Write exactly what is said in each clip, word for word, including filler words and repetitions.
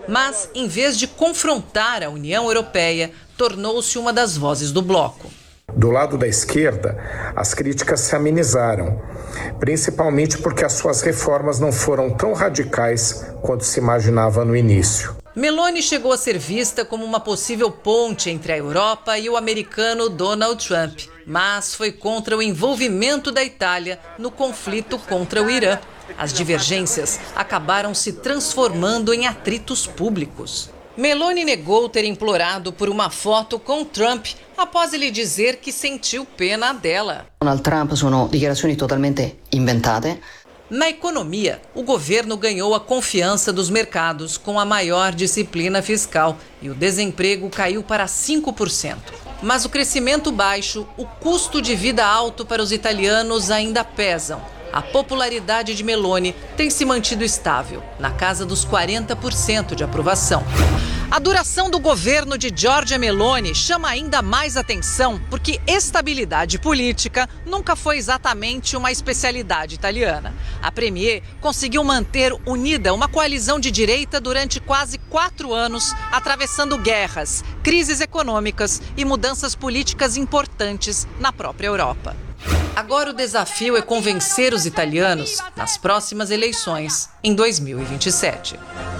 Mas, em vez de confrontar a União Europeia, tornou-se uma das vozes do bloco. Do lado da esquerda, as críticas se amenizaram, principalmente porque as suas reformas não foram tão radicais quanto se imaginava no início. Meloni chegou a ser vista como uma possível ponte entre a Europa e o americano Donald Trump, mas foi contra o envolvimento da Itália no conflito contra o Irã. As divergências acabaram se transformando em atritos públicos. Meloni negou ter implorado por uma foto com Trump após ele dizer que sentiu pena dela. Donald Trump sono dichiarazioni totalmente inventate. Na economia, o governo ganhou a confiança dos mercados com a maior disciplina fiscal e o desemprego caiu para cinco por cento. Mas o crescimento baixo, o custo de vida alto para os italianos ainda pesam. A popularidade de Meloni tem se mantido estável, na casa dos quarenta por cento de aprovação. A duração do governo de Giorgia Meloni chama ainda mais atenção porque estabilidade política nunca foi exatamente uma especialidade italiana. A premier conseguiu manter unida uma coalizão de direita durante quase quatro anos, atravessando guerras, crises econômicas e mudanças políticas importantes na própria Europa. Agora o desafio é convencer os italianos nas próximas eleições, em dois mil e vinte e sete.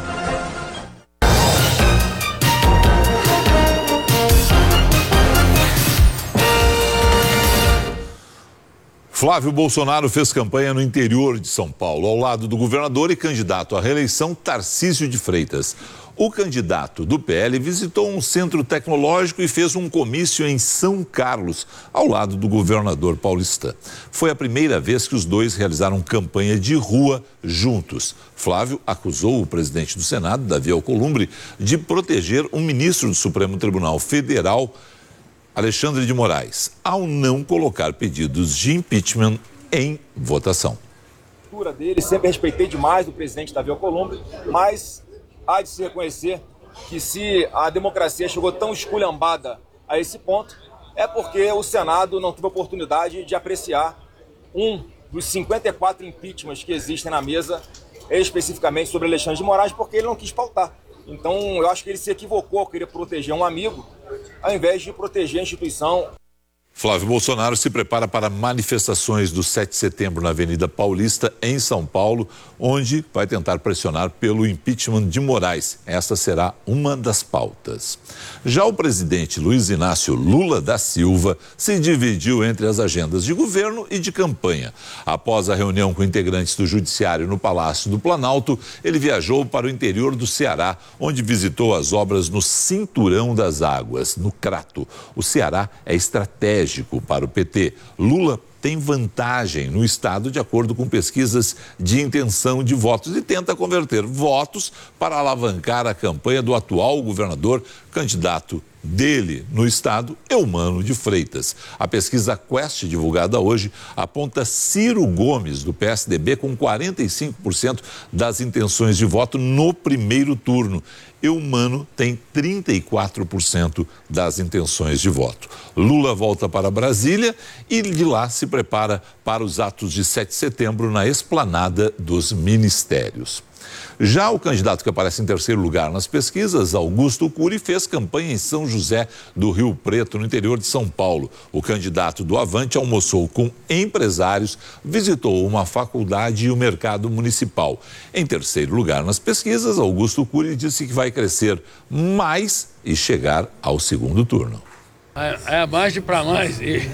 Flávio Bolsonaro fez campanha no interior de São Paulo, ao lado do governador e candidato à reeleição Tarcísio de Freitas. O candidato do P L visitou um centro tecnológico e fez um comício em São Carlos, ao lado do governador paulistano. Foi a primeira vez que os dois realizaram campanha de rua juntos. Flávio acusou o presidente do Senado, Davi Alcolumbre, de proteger um ministro do Supremo Tribunal Federal, Alexandre de Moraes, ao não colocar pedidos de impeachment em votação. A postura dele, sempre respeitei demais o presidente Davi Alcolumbre, mas há de se reconhecer que se a democracia chegou tão esculhambada a esse ponto, é porque o Senado não teve oportunidade de apreciar um dos cinquenta e quatro impeachments que existem na mesa, especificamente sobre Alexandre de Moraes, porque ele não quis pautar. Então, eu acho que ele se equivocou, queria proteger um amigo, ao invés de proteger a instituição. Flávio Bolsonaro se prepara para manifestações do sete de setembro na Avenida Paulista, em São Paulo, onde vai tentar pressionar pelo impeachment de Moraes. Essa será uma das pautas. Já o presidente Luiz Inácio Lula da Silva se dividiu entre as agendas de governo e de campanha. Após a reunião com integrantes do Judiciário no Palácio do Planalto, ele viajou para o interior do Ceará, onde visitou as obras no Cinturão das Águas, no Crato. O Ceará é estratégico para o P T. Lula tem vantagem no estado de acordo com pesquisas de intenção de votos e tenta converter votos para alavancar a campanha do atual governador, candidato dele no estado, Eumano de Freitas. A pesquisa Quest, divulgada hoje, aponta Ciro Gomes, do P S D B, com quarenta e cinco por cento das intenções de voto no primeiro turno. Eumano tem trinta e quatro por cento das intenções de voto. Lula volta para Brasília e de lá se prepara para os atos de sete de setembro na esplanada dos ministérios. Já o candidato que aparece em terceiro lugar nas pesquisas, Augusto Cury, fez campanha em São José do Rio Preto, no interior de São Paulo. O candidato do Avante almoçou com empresários, visitou uma faculdade e o mercado municipal. Em terceiro lugar nas pesquisas, Augusto Cury disse que vai crescer mais e chegar ao segundo turno. É, é mais de para mais. E...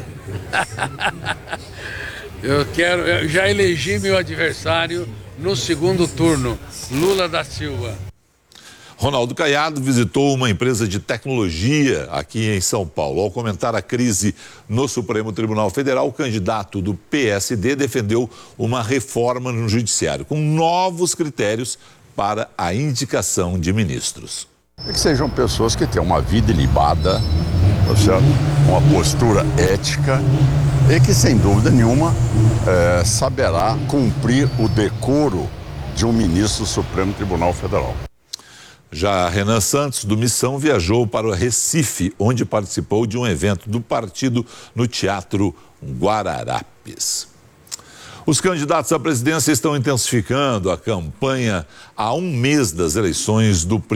eu quero, eu já elegi meu adversário no segundo turno, Lula da Silva. Ronaldo Caiado visitou uma empresa de tecnologia aqui em São Paulo. Ao comentar a crise no Supremo Tribunal Federal, o candidato do P S D defendeu uma reforma no judiciário, com novos critérios para a indicação de ministros. Que sejam pessoas que tenham uma vida ilibada, uma postura ética e que, sem dúvida nenhuma, é, saberá cumprir o decoro de um ministro do Supremo Tribunal Federal. Já Renan Santos, do Missão, viajou para o Recife, onde participou de um evento do partido no Teatro Guararapes. Os candidatos à presidência estão intensificando a campanha há um mês das eleições do